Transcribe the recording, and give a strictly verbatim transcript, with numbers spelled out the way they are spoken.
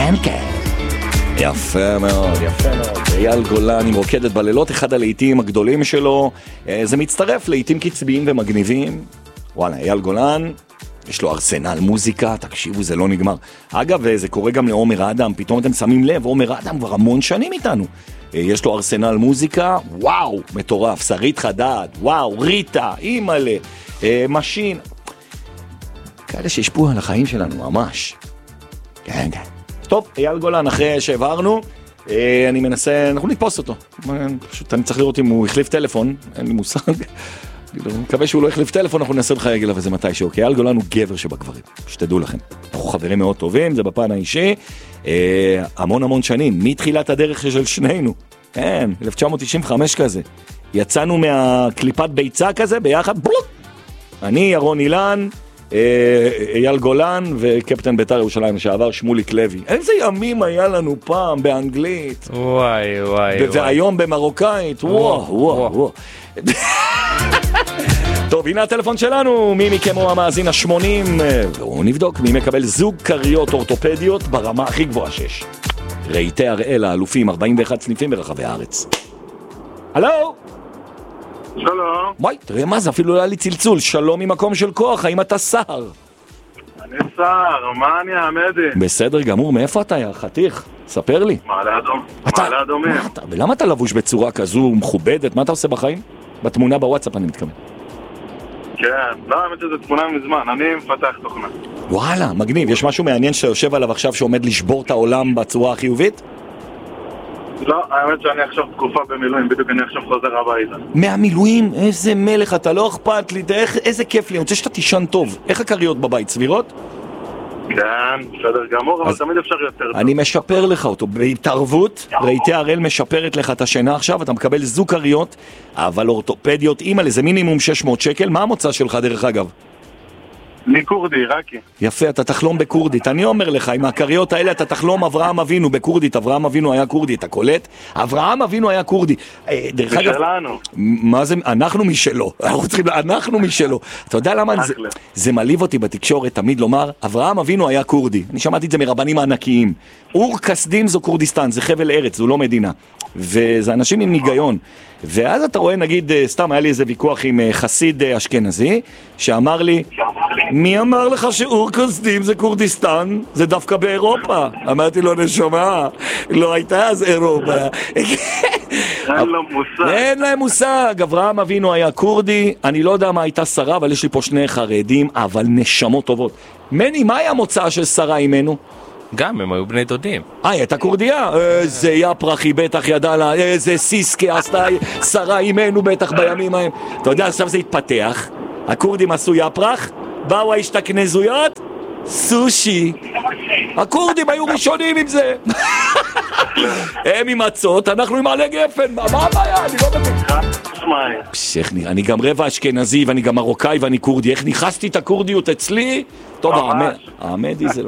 כן, כן. יפה מאוד, יפה מאוד. אייל גולן עם רוקדת בלילות, אחד הלהיטים הגדולים שלו. זה מצטרף לעיתים קצביים ומגניבים. וואלה, אייל גולן, יש לו ארסנל מוזיקה, תקשיבו, זה לא נגמר. אגב, זה קורה גם לעומר אדם, פתאום אתם שמים לב, עומר אדם כבר המון שנים איתנו. יש לו ארסנל מוזיקה, וואו, מטורף, שרית חדד, וואו, ריטה, אימאלה, משין. כאלה שהשפעו על החיים שלנו, ממש. כן, כן. טוב, אייל גולן, אחרי שהעברנו, אני מנסה, אנחנו נתפוס אותו. פשוט אני צריך לראות אם הוא החליף טלפון, אין לי מושג. אני מקווה שהוא לא החליף טלפון, אנחנו ננסה לך רגל, אבל זה מתישהו. כי אייל גולן הוא גבר שבגברים, שתדעו לכם. אנחנו חברים מאוד טובים, זה בפן האישי. המון המון שנים, מתחילת הדרך של שנינו. כן, אלף תשע מאות תשעים וחמש כזה. יצאנו מהקליפת ביצה כזה ביחד, בלוק! אני, ירון אילן, אייל גולן וקפטן בית"ר ירושלים לשעבר שמוליק לוי. איזה ימים היה לנו פעם באנגלית. וואי וואי. והיום במרוקאית. וואו וואו וואו. טוב, הנה הטלפון שלנו, מי מכם הוא המאזין ה-שמונים, והוא נבדוק מי מקבל זוג קריות אורתופדיות ברמה הכי גבוהה שיש. רהיטי הראל האלופים, ארבעים ואחד סניפים ברחבי הארץ. הלו? שלום. וואי, תראה מה זה, אפילו לא היה לי צלצול. שלום ממקום של כוח, האם אתה שר? אני שר, מה אני העמדי? בסדר גמור, מאיפה אתה היה? חתיך, ספר לי. מעלה אדום, אתה... מעלה אדומים. מה אתה... ולמה אתה לבוש בצורה כזו מכובדת? מה אתה עושה בחיים? בתמונה בוואטסאפ אני מתכוון. כן, לא, האמת שזו תמונה מזמן, אני מפתח תוכנה. וואלה, מגניב. יש משהו מעניין שיושב עליו עכשיו שעומד לשבור את העולם בצורה החיובית? לא, האמת שאני עכשיו תקופה במילואים, בדיוק אני עכשיו חוזר הביתה. מהמילואים? איזה מלך אתה, לא אכפת לי, איך, איזה כיף לי, אני רוצה שאתה תישן טוב. איך הקריות בבית, סבירות? כן, בסדר גמור, אבל תמיד אפשר יותר טוב. אני משפר לך אותו, בהתערבות, רהיטי הראל משפרת לך את השינה עכשיו, אתה מקבל זוג קריות, אבל אורתופדיות, אימא לזה מינימום שש מאות שקל, מה המוצא שלך דרך אגב? אני קורדי, רקי. יפה, אתה תחלום בקורדית. אני אומר לך, עם הקריות האלה אתה תחלום אברהם אבינו בקורדית. אברהם אבינו היה קורדי, אתה קולט? אברהם אבינו היה קורדי. דרך אגב, משלנו. מה זה? אנחנו משלו. אנחנו צריכים, אנחנו משלו. אתה יודע למה? זה, זה מליב אותי בתקשורת תמיד לומר, אברהם אבינו היה קורדי. אני שמעתי את זה מרבנים הענקיים. אור כסדים זו קורדיסטן, זה חבל ארץ, זו לא מדינה. וזה אנשים עם ניגיון. ואז אתה רואה, נגיד, סתם היה לי איזה ויכוח עם חסיד אשכנזי, שאמר לי, מי אמר לך שאור כסדים זה קורדיסטן? זה דווקא באירופה. אמרתי לו, נשמה, לא הייתה אז אירופה. אין לו מושג. אין להם מושג. אברהם אבינו היה קורדי, אני לא יודע מה הייתה שרה, אבל יש לי פה שני חרדים, אבל נשמות טובות. מני, מה היה מוצאה של שרה אימנו? גם, הם היו בני דודים. אה, הייתה קורדיה? איזה יפרחי בטח ידע לה, איזה סיסקי עשתה שרה אימנו בטח בימים ההם. אתה יודע, עכשיו זה התפתח, הקורדים עשו יפרח, באו ההשתכנזויות, סושי. הקורדים היו ראשונים עם זה. הם עם מצות, אנחנו עם עלי גפן, מה הבעיה? אני לא מבין. אני גם רבע אשכנזי ואני גם מרוקאי ואני קורדי, איך ניחסתי את הקורדיות אצלי? טוב, העמדי זה לא.